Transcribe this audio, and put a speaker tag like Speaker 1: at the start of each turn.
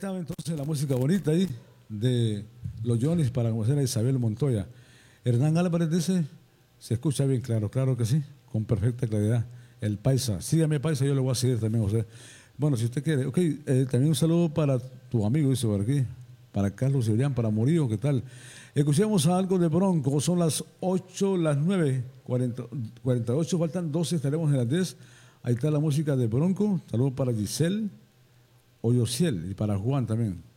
Speaker 1: estaba entonces la música bonita ahí de los Johnny's para conocer a Isabel Montoya. Hernán Álvarez dice, se escucha bien claro, claro que sí, con perfecta claridad. El Paisa, sígame Paisa, yo le voy a seguir también a usted. Bueno, si usted quiere, ok, también un saludo para tu amigo, dice por aquí, para Carlos Cebrián, para Murillo, ¿qué tal? Escuchemos algo de Bronco, son las 8, las 9, 48, faltan 12, estaremos en las 10. Ahí está la música de Bronco, saludo para Giselle Oyosiel y para Juan también.